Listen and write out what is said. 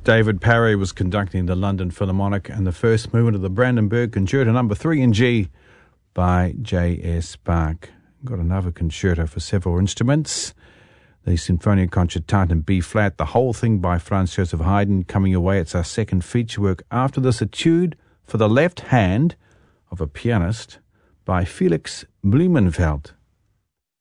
David Parry was conducting the London Philharmonic and the first movement of the Brandenburg Concerto No. 3 in G by J.S. Bach. Got another concerto for several instruments. The Sinfonia Concertata in B-flat, the whole thing by Franz Joseph Haydn, coming away. It's our second feature work. After this, Etude for the left hand of a pianist by Felix Blumenfeld.